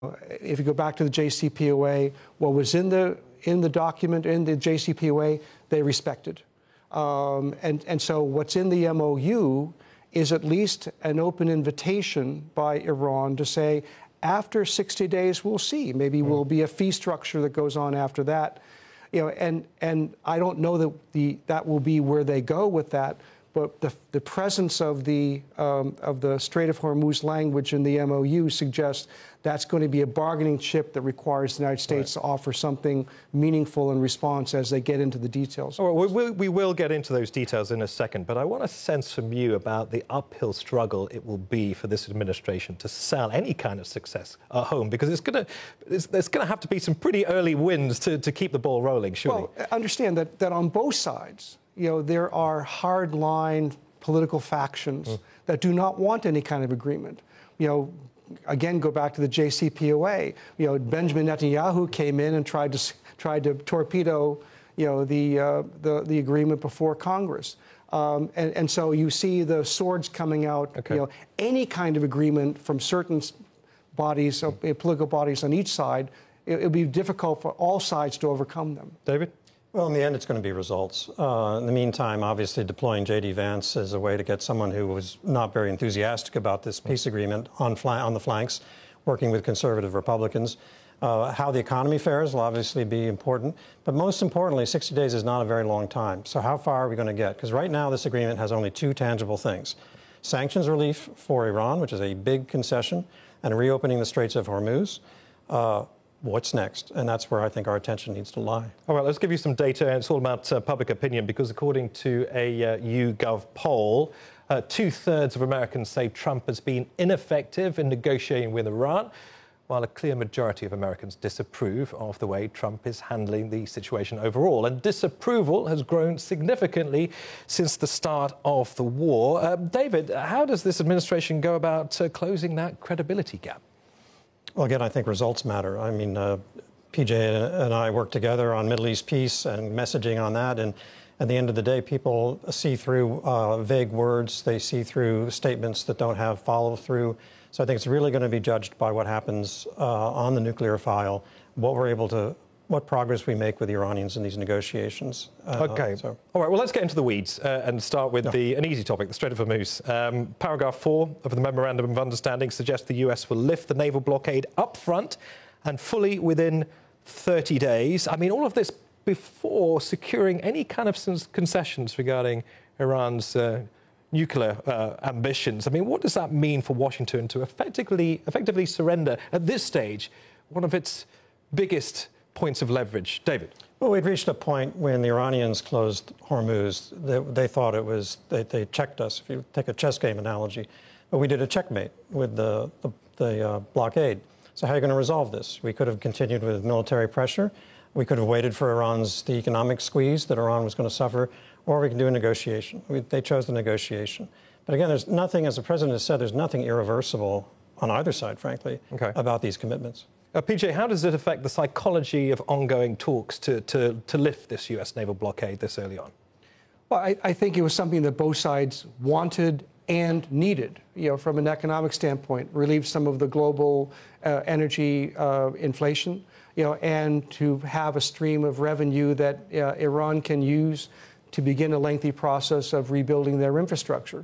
If you go back to the JCPOA, what was in the document, in the JCPOA, they respected. And so what's in the MOU is at least an open invitation by Iran to say, after 60 days, we'll see. Maybe will be a fee structure that goes on after that. And I don't know that that will be where they go with that. But the presence of the Strait of Hormuz language in the MOU suggests that's going to be a bargaining chip that requires the United States to offer something meaningful in response as they get into the details. All right, we will get into those details in a second, but I want a sense from you about the uphill struggle it will be for this administration to sell any kind of success at home, because there's going to have to be some pretty early wins to keep the ball rolling, surely. Well, understand that on both sides, there are hard-line political factions that do not want any kind of agreement. Again, go back to the JCPOA. Benjamin Netanyahu came in and tried to torpedo, the agreement before Congress. And so you see the swords coming out. Okay. Any kind of agreement from certain bodies, political bodies on each side, it would be difficult for all sides to overcome them. David? Well, in the end, it's going to be results. In the meantime, obviously, deploying J.D. Vance as a way to get someone who was not very enthusiastic about this peace agreement on the flanks, working with conservative Republicans. How the economy fares will obviously be important. But most importantly, 60 days is not a very long time. So how far are we going to get? Because right now, this agreement has only two tangible things. Sanctions relief for Iran, which is a big concession, and reopening the Straits of Hormuz. What's next? And that's where I think our attention needs to lie. All right, let's give you some data. It's all about public opinion, because according to a YouGov poll, 2/3 of Americans say Trump has been ineffective in negotiating with Iran, while a clear majority of Americans disapprove of the way Trump is handling the situation overall. And disapproval has grown significantly since the start of the war. David, how does this administration go about closing that credibility gap? Well, again, I think results matter. I mean, PJ and I work together on Middle East peace and messaging on that. And at the end of the day, people see through vague words. They see through statements that don't have follow through. So I think it's really going to be judged by what happens on the nuclear file, what progress we make with the Iranians in these negotiations. OK. All right, well, let's get into the weeds and start with an easy topic, the Strait of Hormuz. Paragraph 4 of the Memorandum of Understanding suggests the US will lift the naval blockade up front and fully within 30 days. I mean, all of this before securing any kind of concessions regarding Iran's nuclear ambitions. I mean, what does that mean for Washington to effectively surrender at this stage one of its biggest points of leverage? David? Well, we'd reached a point when the Iranians closed Hormuz. They thought it was, they checked us, if you take a chess game analogy. But we did a checkmate with the blockade. So how are you going to resolve this? We could have continued with military pressure. We could have waited for the economic squeeze that Iran was going to suffer, or we can do a negotiation. They chose the negotiation. But again, there's nothing, as the president has said, there's nothing irreversible on either side, frankly, about these commitments. PJ, how does it affect the psychology of ongoing talks to lift this US naval blockade this early on? Well, I think it was something that both sides wanted and needed, from an economic standpoint, relieve some of the global energy inflation, and to have a stream of revenue that Iran can use to begin a lengthy process of rebuilding their infrastructure.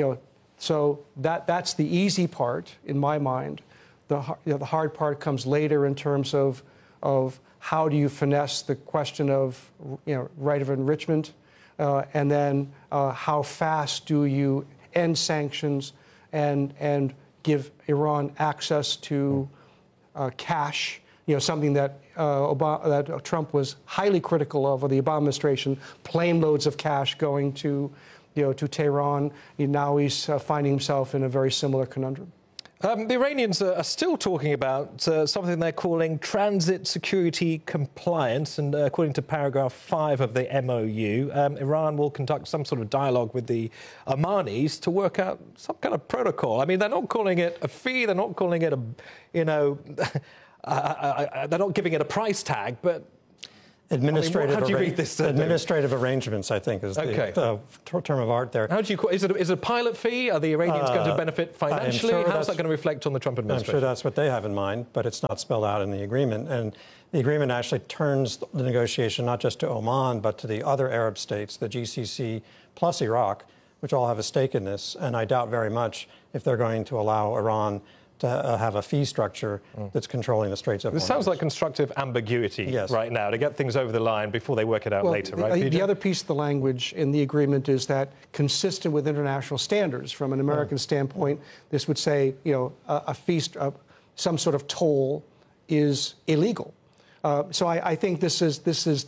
So that's the easy part in my mind. The hard part comes later in terms of how do you finesse the question of right of enrichment, and then how fast do you end sanctions and give Iran access to cash, something that that Trump was highly critical of, or the Obama administration, plane loads of cash going to Tehran. Now he's finding himself in a very similar conundrum. The Iranians are still talking about something they're calling transit security compliance, and according to paragraph 5 of the MOU, Iran will conduct some sort of dialogue with the Omanis to work out some kind of protocol. I mean, they're not calling it a fee, they're not calling it they're not giving it a price tag, but Administrative, how do you read this, David? administrative arrangements, I think, is the term of art there. How do you is it a pilot fee? Are the Iranians going to benefit financially? Sure How's that going to reflect on the Trump administration? I'm sure that's what they have in mind, but it's not spelled out in the agreement. And the agreement actually turns the negotiation not just to Oman, but to the other Arab states, the GCC plus Iraq, which all have a stake in this. And I doubt very much if they're going to allow Iran to have a fee structure that's controlling the Straits of Hormuz. This sounds like constructive ambiguity right now to get things over the line before they work it out later, right? The other piece of the language in the agreement is that consistent with international standards. From an American standpoint, this would say, a fee, some sort of toll is illegal. So I think this is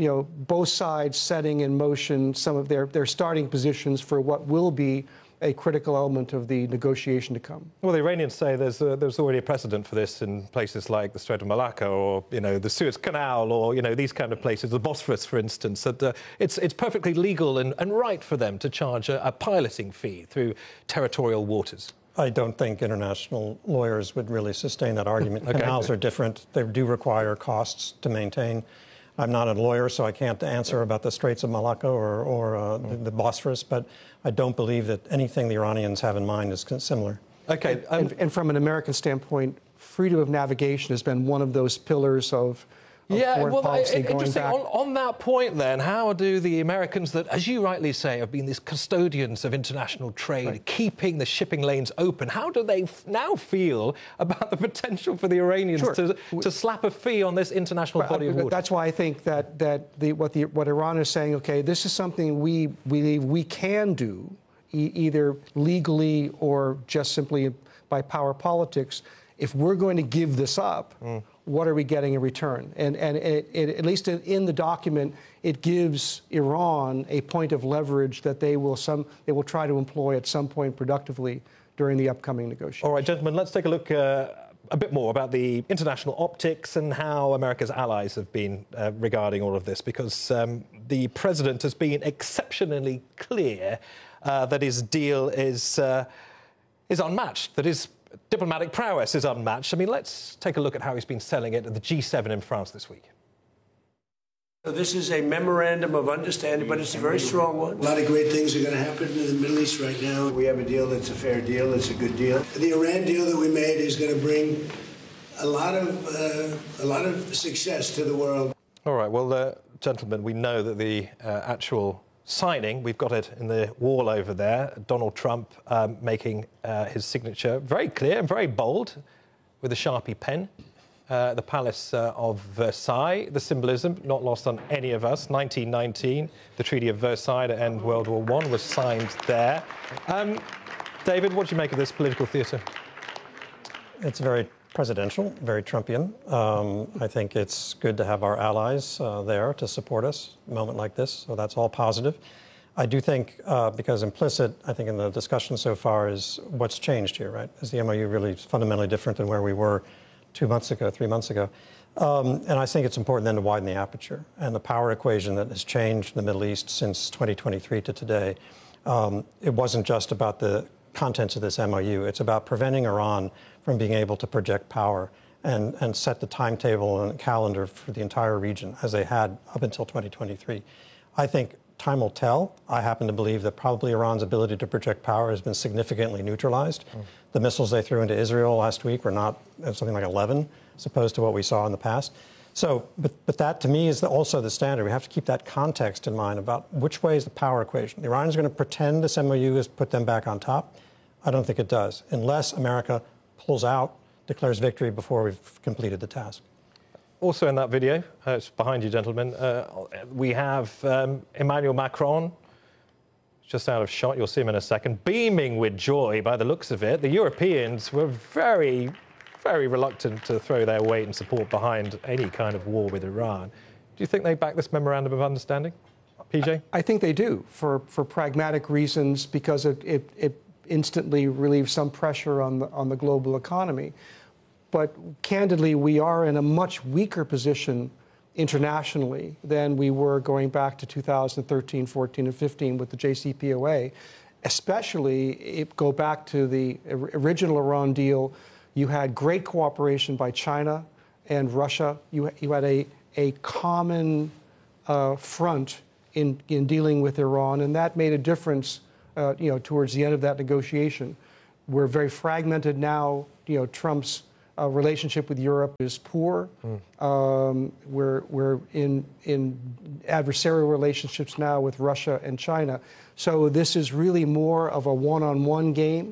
both sides setting in motion some of their starting positions for what will be a critical element of the negotiation to come. Well, the Iranians say there's already a precedent for this in places like the Strait of Malacca or, the Suez Canal or, these kind of places, the Bosphorus, for instance. That it's perfectly legal and right for them to charge a piloting fee through territorial waters. I don't think international lawyers would really sustain that argument. Canals are different. They do require costs to maintain. I'm not a lawyer, so I can't answer about the Straits of Malacca or the Bosphorus, but I don't believe that anything the Iranians have in mind is similar. Okay. And from an American standpoint, freedom of navigation has been one of those pillars of foreign policy going interesting. back. On that point, then, how do the Americans that, as you rightly say, have been these custodians of international trade, keeping the shipping lanes open, how do they now feel about the potential for the Iranians to slap a fee on this international body of water? That's why I think that what Iran is saying, okay, this is something we believe we can do, either legally or just simply by power politics. If we're going to give this up, what are we getting in return? And at least in the document, it gives Iran a point of leverage that they will try to employ at some point productively during the upcoming negotiations. All right, gentlemen, let's take a look a bit more about the international optics and how America's allies have been regarding all of this, because the president has been exceptionally clear that his deal is unmatched, that his diplomatic prowess is unmatched. I mean, let's take a look at how he's been selling it at the G7 in France this week. So this is a memorandum of understanding, but it's a very strong one. A lot of great things are going to happen in the Middle East right now. We have a deal that's a fair deal. It's a good deal. The Iran deal that we made is going to bring a lot of success to the world. All right. Well, gentlemen, we know that the actual signing, we've got it in the wall over there, Donald Trump making his signature very clear and very bold with a Sharpie pen. The Palace of Versailles, the symbolism not lost on any of us. 1919, the Treaty of Versailles to end World War I was signed there. David, what do you make of this political theatre? It's very presidential, very Trumpian. I think it's good to have our allies there to support us in a moment like this, so that's all positive. I do think, because implicit, I think in the discussion so far is what's changed here, right? Is the MOU really fundamentally different than where we were 2 months ago, 3 months ago? And I think it's important then to widen the aperture. And the power equation that has changed in the Middle East since 2023 to today, it wasn't just about the contents of this MOU. It's about preventing Iran from being able to project power and set the timetable and calendar for the entire region as they had up until 2023. I think time will tell. I happen to believe that probably Iran's ability to project power has been significantly neutralized. The missiles they threw into Israel last week were not something like 11, as opposed to what we saw in the past. So, but that to me is also the standard. We have to keep that context in mind about which way is the power equation. The Iranians are going to pretend this MOU has put them back on top. I don't think it does, unless America pulls out, declares victory before we've completed the task. Also in that video, it's behind you, gentlemen, we have Emmanuel Macron, just out of shot, you'll see him in a second, beaming with joy by the looks of it. The Europeans were very, very reluctant to throw their weight and support behind any kind of war with Iran. Do you think they back this memorandum of understanding, PJ? I think they do, for pragmatic reasons, because it instantly relieves some pressure on the global economy. But candidly, we are in a much weaker position internationally than we were going back to 2013, 14, and 15 with the JCPOA. Especially, go back to the original Iran deal, you had great cooperation by China and Russia. You had a common front in dealing with Iran, and that made a difference, towards the end of that negotiation. We're very fragmented now. Trump's relationship with Europe is poor. We're in adversarial relationships now with Russia and China. So this is really more of a one-on-one game,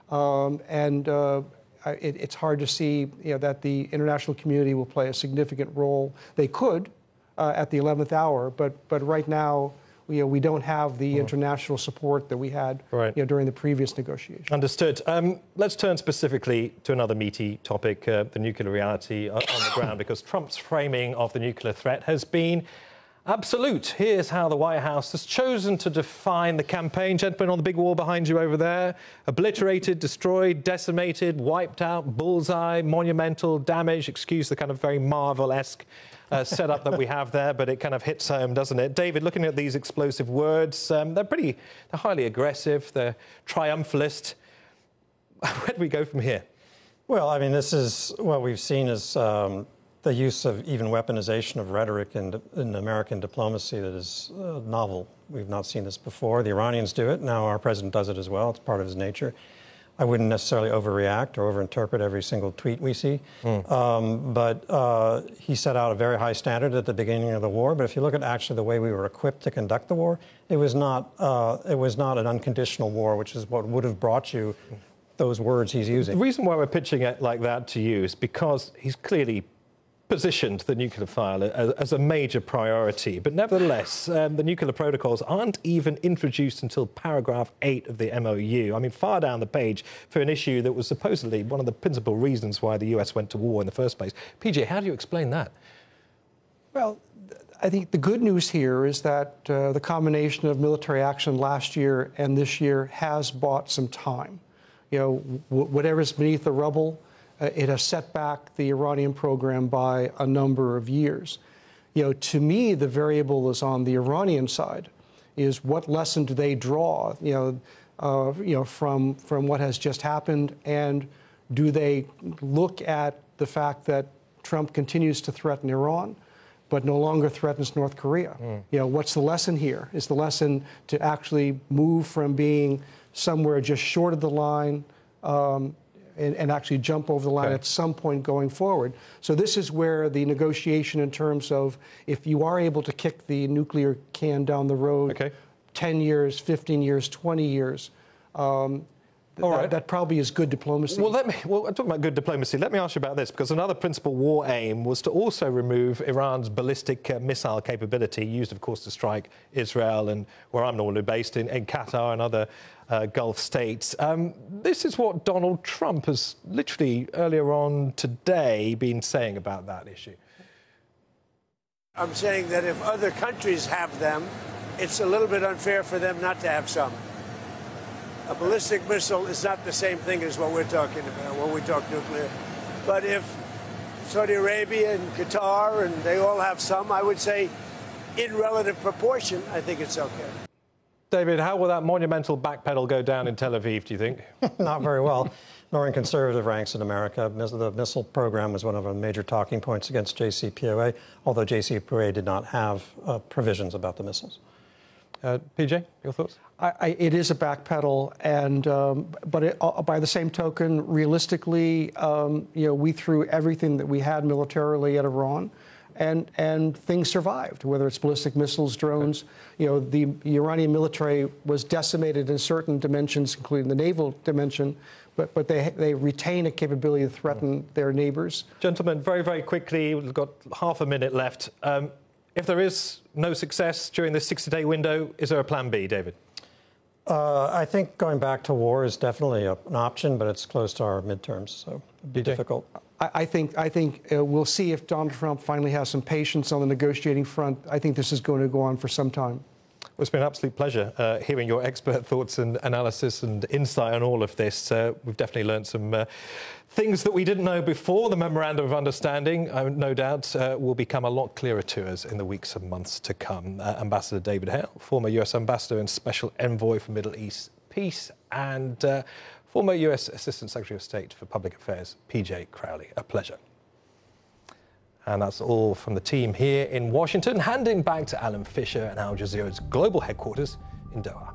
it's hard to see that the international community will play a significant role. They could at the 11th hour, but right now we don't have the international support that we had during the previous negotiation. Understood. Let's turn specifically to another meaty topic, the nuclear reality on the ground, because Trump's framing of the nuclear threat has been absolute. Here's how the White House has chosen to define the campaign. Gentlemen on the big wall behind you over there: obliterated, destroyed, decimated, wiped out, bullseye, monumental, damage. Excuse the kind of very Marvel-esque setup that we have there, but it kind of hits home, doesn't it? David, looking at these explosive words, they're highly aggressive, they're triumphalist. Where do we go from here? Well, I mean, this is what we've seen is the use of even weaponization of rhetoric in American diplomacy that is novel. We've not seen this before. The Iranians do it. Now our president does it as well. It's part of his nature. I wouldn't necessarily overreact or overinterpret every single tweet we see. But he set out a very high standard at the beginning of the war. But if you look at actually the way we were equipped to conduct the war, it was not an unconditional war, which is what would have brought you those words he's using. The reason why we're pitching it like that to you is because he's clearly positioned the nuclear file as a major priority. But nevertheless, the nuclear protocols aren't even introduced until paragraph 8 of the MOU. I mean, far down the page for an issue that was supposedly one of the principal reasons why the US went to war in the first place. PJ, how do you explain that? Well, I think the good news here is that the combination of military action last year and this year has bought some time. Whatever's beneath the rubble, it has set back the Iranian program by a number of years. To me, the variable is on the Iranian side, is what lesson do they draw, from what has just happened, and do they look at the fact that Trump continues to threaten Iran, but no longer threatens North Korea? What's the lesson here? Is the lesson to actually move from being somewhere just short of the line and actually jump over the line at some point going forward? So this is where the negotiation in terms of if you are able to kick the nuclear can down the road 10 years, 15 years, 20 years, that probably is good diplomacy. Well, I'm talking about good diplomacy. Let me ask you about this, because another principal war aim was to also remove Iran's ballistic missile capability, used, of course, to strike Israel and where I'm normally based in Qatar and other Gulf states. This is what Donald Trump has literally earlier on today been saying about that issue. I'm saying that if other countries have them, it's a little bit unfair for them not to have some. A ballistic missile is not the same thing as what we're talking about when we talk nuclear. But if Saudi Arabia and Qatar and they all have some, I would say in relative proportion, I think it's okay. David, how will that monumental backpedal go down in Tel Aviv, do you think? Not very well, nor in conservative ranks in America. The missile program was one of our major talking points against JCPOA, although JCPOA did not have provisions about the missiles. PJ, your thoughts? It is a backpedal, but by the same token, realistically, we threw everything that we had militarily at Iran, and things survived. Whether it's ballistic missiles, drones, the Iranian military was decimated in certain dimensions, including the naval dimension, but they retain a capability to threaten their neighbors. Gentlemen, very, very quickly, we've got half a minute left. If there is no success during this 60-day window, is there a plan B, David? I think going back to war is definitely an option, but it's close to our midterms, so it'd be difficult. I think we'll see if Donald Trump finally has some patience on the negotiating front. I think this is going to go on for some time. Well, it's been an absolute pleasure hearing your expert thoughts and analysis and insight on all of this. We've definitely learned some things that we didn't know before. The Memorandum of Understanding, no doubt, will become a lot clearer to us in the weeks and months to come. Ambassador David Hale, former US Ambassador and Special Envoy for Middle East Peace, and former US Assistant Secretary of State for Public Affairs, PJ Crowley. A pleasure. And that's all from the team here in Washington. Handing back to Alan Fisher and Al Jazeera's global headquarters in Doha.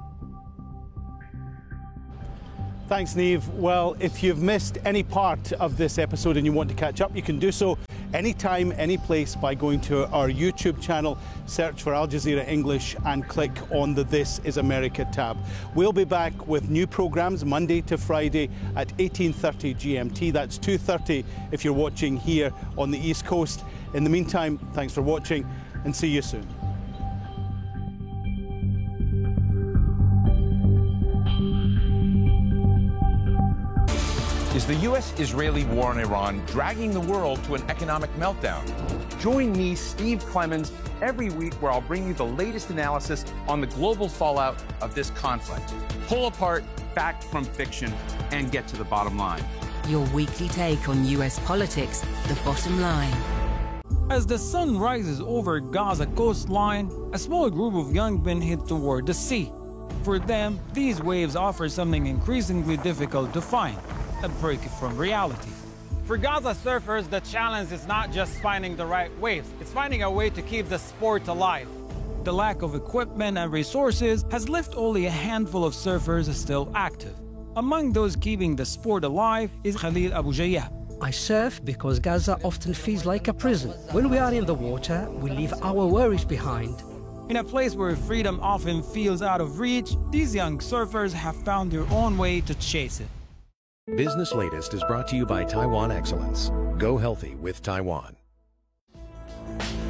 Thanks, Niamh. Well, if you've missed any part of this episode and you want to catch up, you can do so anytime, any place by going to our YouTube channel, search for Al Jazeera English and click on the This Is America tab. We'll be back with new programmes Monday to Friday at 18:30 GMT. That's 2:30 if you're watching here on the East Coast. In the meantime, thanks for watching and see you soon. Is the U.S.-Israeli war in Iran dragging the world to an economic meltdown? Join me, Steve Clemons, every week where I'll bring you the latest analysis on the global fallout of this conflict. Pull apart fact from fiction and get to the bottom line. Your weekly take on U.S. politics, The Bottom Line. As the sun rises over Gaza coastline, a small group of young men head toward the sea. For them, these waves offer something increasingly difficult to find: a break from reality. For Gaza surfers, the challenge is not just finding the right waves, it's finding a way to keep the sport alive. The lack of equipment and resources has left only a handful of surfers still active. Among those keeping the sport alive is Khalil Abu Jayyah. I surf because Gaza often feels like a prison. When we are in the water, we leave our worries behind. In a place where freedom often feels out of reach, these young surfers have found their own way to chase it. Business Latest is brought to you by Taiwan Excellence. Go healthy with Taiwan.